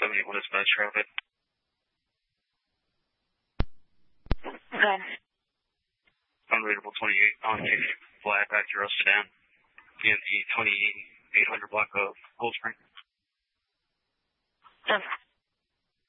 781 dispatch traffic. Then. Unreadable 28 on a flat Acura sedan. DMV 2800 block of Cold Spring. Done.